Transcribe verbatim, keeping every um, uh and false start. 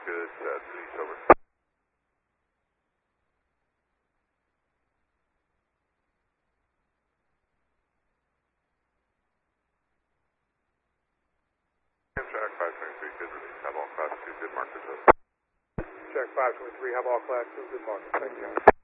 good, set, release, over. Track five twenty-three, good release, have all class two, good markers up. Track five twenty-three, have all class two, good markers, thank you.